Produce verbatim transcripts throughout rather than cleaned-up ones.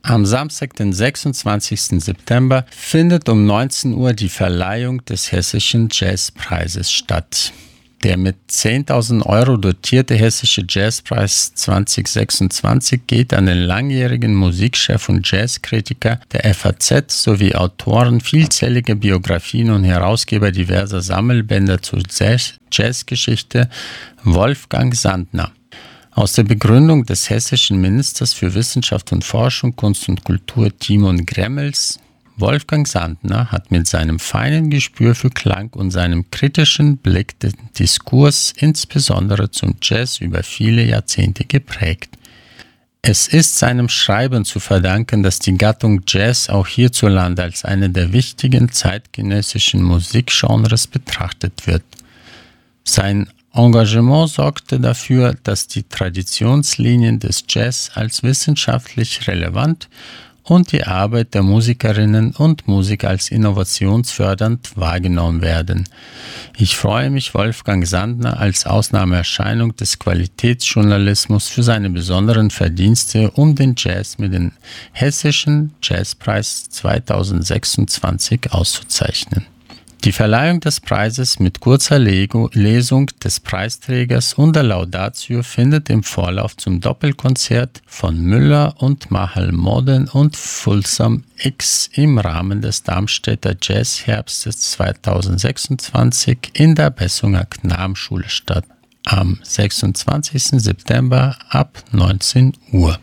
Am Samstag, den sechsundzwanzigsten September, findet um neunzehn Uhr die Verleihung des Hessischen Jazzpreises statt. Der mit zehntausend Euro dotierte Hessische Jazzpreis zwanzig sechsundzwanzig geht an den langjährigen Musikchef und Jazzkritiker der F A Z sowie Autoren vielzähliger Biografien und Herausgeber diverser Sammelbände zur Jazzgeschichte, Wolfgang Sandner. Aus der Begründung des hessischen Ministers für Wissenschaft und Forschung, Kunst und Kultur Timon Gremmels, Wolfgang Sandner hat mit seinem feinen Gespür für Klang und seinem kritischen Blick den Diskurs insbesondere zum Jazz über viele Jahrzehnte geprägt. Es ist seinem Schreiben zu verdanken, dass die Gattung Jazz auch hierzulande als eine der wichtigen zeitgenössischen Musikgenres betrachtet wird. Sein Engagement sorgte dafür, dass die Traditionslinien des Jazz als wissenschaftlich relevant und die Arbeit der Musikerinnen und Musiker als innovationsfördernd wahrgenommen werden. Ich freue mich, Wolfgang Sandner als Ausnahmeerscheinung des Qualitätsjournalismus für seine besonderen Verdienste um den Jazz mit dem Hessischen Jazzpreis zwanzig sechsundzwanzig auszuzeichnen. Die Verleihung des Preises mit kurzer Lesung des Preisträgers und der Laudatio findet im Vorlauf zum Doppelkonzert von Müller und Mahal-Modern und Folsom X im Rahmen des Darmstädter Jazzherbstes zwanzig sechsundzwanzig in der Bessunger Knabenschule statt, am sechsundzwanzigsten September ab neunzehn Uhr.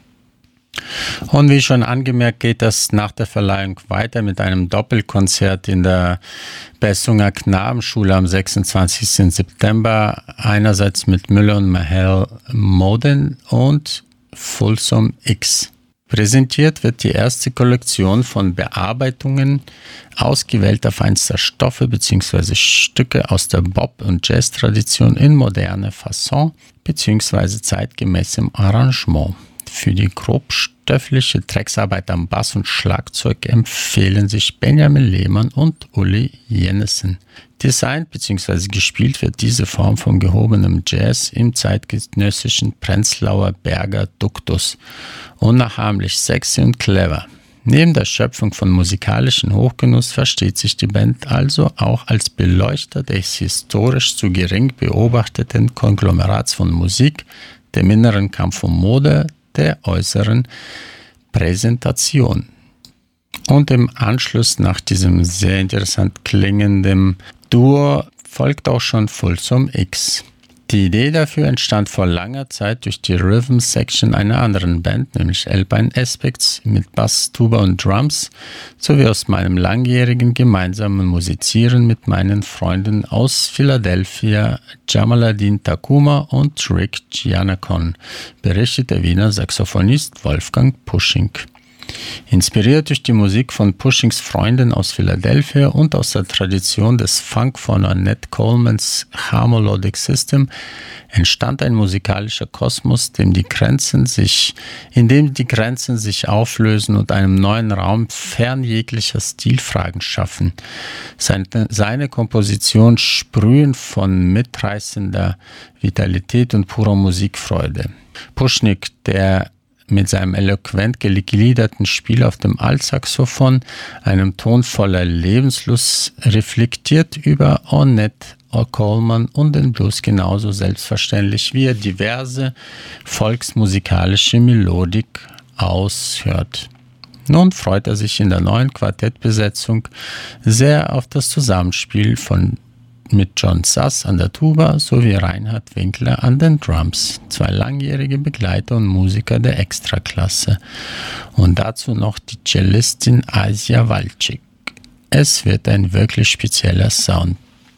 Und wie schon angemerkt, geht das nach der Verleihung weiter mit einem Doppelkonzert in der Bessunger Knabenschule am sechsundzwanzigsten September. Einerseits mit Müller und Mahal-Modern und Folsom X. Präsentiert wird die erste Kollektion von Bearbeitungen ausgewählter feinster Stoffe bzw. Stücke aus der Bop- und Jazz-Tradition in moderner Fasson bzw. zeitgemäßem Arrangement. Für die grobstoffliche Drecksarbeit am Bass und Schlagzeug empfehlen sich Benjamin Lehmann und Uli Jennesen. Designt bzw. gespielt wird diese Form vom gehobenen Jazz im zeitgenössischen Prenzlauer Berger Duktus. Unnachahmlich sexy und clever. Neben der Schöpfung von musikalischen Hochgenuss versteht sich die Band also auch als Beleuchter des historisch zu gering beobachteten Konglomerats von Musik, dem inneren Kampf um Mode, der äußeren Präsentation. Und im Anschluss nach diesem sehr interessant klingenden Duo folgt auch schon Folsom X. Die Idee dafür entstand vor langer Zeit durch die Rhythm Section einer anderen Band, nämlich Alpine Aspects mit Bass, Tuba und Drums, sowie aus meinem langjährigen gemeinsamen Musizieren mit meinen Freunden aus Philadelphia, Jamaluddin Takuma und Rick Giannakon, berichtet der Wiener Saxophonist Wolfgang Pusching. Inspiriert durch die Musik von Puschings Freunden aus Philadelphia und aus der Tradition des Funk von Ornette Colemans Harmolodic System entstand ein musikalischer Kosmos, dem die Grenzen sich, in dem die Grenzen sich auflösen und einem neuen Raum fern jeglicher Stilfragen schaffen. Seine, seine Kompositionen sprühen von mitreißender Vitalität und purer Musikfreude. Pusching, der mit seinem eloquent gegliederten Spiel auf dem Altsaxophon, einem Ton voller Lebenslust, reflektiert über Ornette Coleman und den Blues genauso selbstverständlich, wie er diverse volksmusikalische Melodik aushört. Nun freut er sich in der neuen Quartettbesetzung sehr auf das Zusammenspiel von mit John Sass an der Tuba sowie Reinhard Winkler an den Drums, zwei langjährige Begleiter und Musiker der Extraklasse. Und dazu noch die Cellistin Asia Walczyk. Es wird ein wirklich spezieller Sound.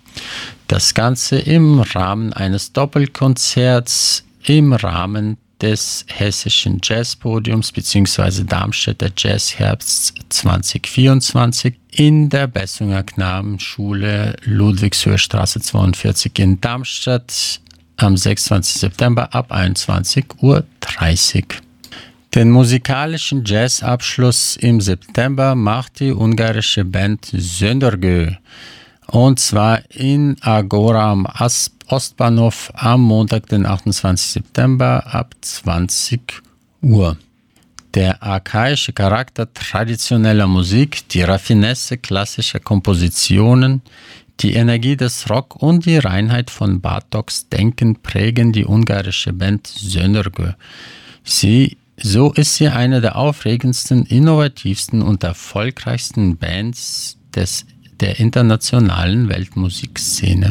Das Ganze im Rahmen eines Doppelkonzerts, im Rahmen des Hessischen Jazzpodiums bzw. Darmstädter Jazzherbst zwanzig vierundzwanzig in der Bessunger Knabenschule Ludwigshöher Straße zweiundvierzig in Darmstadt am sechsundzwanzigsten September ab einundzwanzig Uhr dreißig. Den musikalischen Jazzabschluss im September macht die ungarische Band Zöndörgő, und zwar in Agora am Ostbahnhof am Montag, den achtundzwanzigsten September ab zwanzig Uhr. Der archaische Charakter traditioneller Musik, die Raffinesse klassischer Kompositionen, die Energie des Rock und die Reinheit von Bartoks Denken prägen die ungarische Band Zönergö. Sie, so ist sie eine der aufregendsten, innovativsten und erfolgreichsten Bands des, der internationalen Weltmusikszene.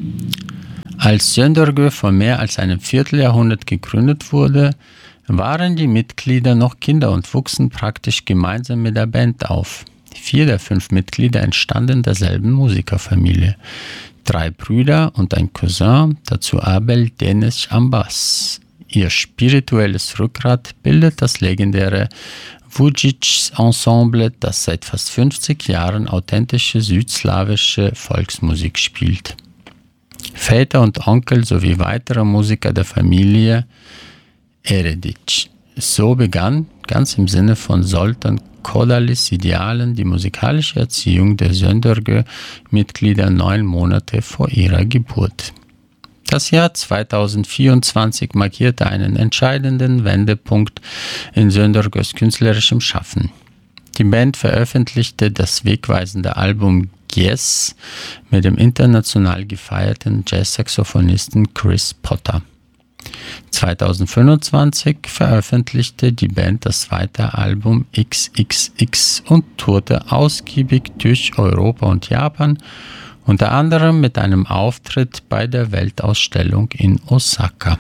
Als Zönergö vor mehr als einem Vierteljahrhundert gegründet wurde, waren die Mitglieder noch Kinder und wuchsen praktisch gemeinsam mit der Band auf. Vier der fünf Mitglieder entstanden derselben Musikerfamilie. Drei Brüder und ein Cousin, dazu Abel Denis am Bass. Ihr spirituelles Rückgrat bildet das legendäre Vujicic-Ensemble, das seit fast fünfzig Jahren authentische südslawische Volksmusik spielt. Väter und Onkel sowie weitere Musiker der Familie Eredic. So begann, ganz im Sinne von Zoltan Kodalis Idealen, die musikalische Erziehung der Zönergö-Mitglieder neun Monate vor ihrer Geburt. Das Jahr zweitausendvierundzwanzig markierte einen entscheidenden Wendepunkt in Zönergös künstlerischem Schaffen. Die Band veröffentlichte das wegweisende Album Yes mit dem international gefeierten Jazzsaxophonisten Chris Potter. zweitausendfünfundzwanzig veröffentlichte die Band das zweite Album X X X und tourte ausgiebig durch Europa und Japan, unter anderem mit einem Auftritt bei der Weltausstellung in Osaka.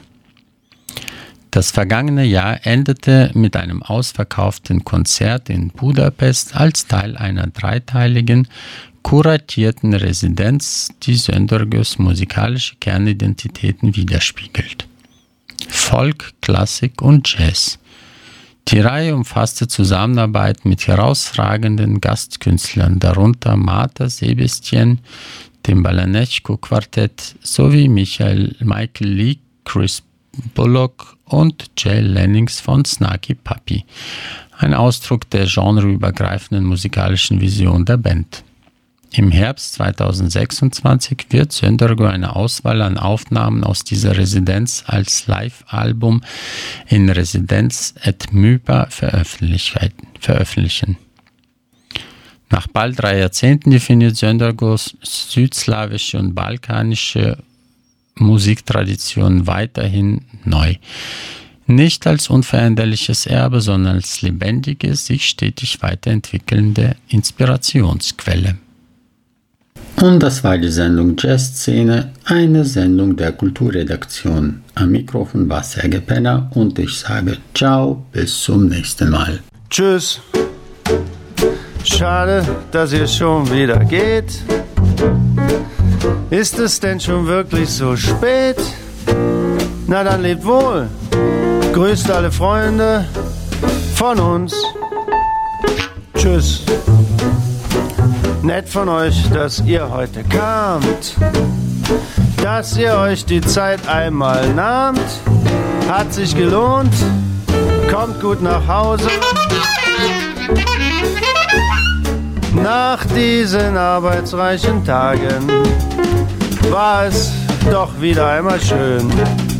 Das vergangene Jahr endete mit einem ausverkauften Konzert in Budapest als Teil einer dreiteiligen, kuratierten Residenz, die Zönergös musikalische Kernidentitäten widerspiegelt. Folk, Klassik und Jazz. Die Reihe umfasste Zusammenarbeit mit herausragenden Gastkünstlern, darunter Marta Sebastian, dem Balanechko-Quartett sowie Michael, Michael Lee, Chris Bullock und Jay Lennings von Snarky Puppy, ein Ausdruck der genreübergreifenden musikalischen Vision der Band. Im Herbst zweitausendsechsundzwanzig wird Zönergö eine Auswahl an Aufnahmen aus dieser Residenz als Live-Album in Residenz et Mypa veröffentlichen. Nach bald drei Jahrzehnten definiert Zönergös südslawische und balkanische Musiktradition weiterhin neu. Nicht als unveränderliches Erbe, sondern als lebendige, sich stetig weiterentwickelnde Inspirationsquelle. Und das war die Sendung Jazzszene, eine Sendung der Kulturredaktion. Am Mikrofon war Serge Penner und ich sage ciao, bis zum nächsten Mal. Tschüss. Schade, dass ihr schon wieder geht. Ist es denn schon wirklich so spät? Na dann lebt wohl. Grüßt alle Freunde von uns. Tschüss. Nett von euch, dass ihr heute kamt, dass ihr euch die Zeit einmal nahmt. Hat sich gelohnt, kommt gut nach Hause. Nach diesen arbeitsreichen Tagen war es doch wieder einmal schön.